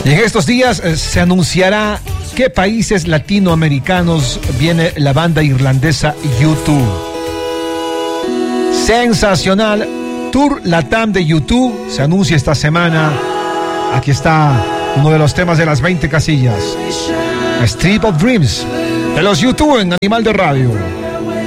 Y en estos días se anunciará qué países latinoamericanos viene la banda irlandesa U2. Sensacional. Tour Latam de U2 se anuncia esta semana. Aquí está uno de los temas de las 20 casillas. Street of Dreams de los U2 en Animal de Radio.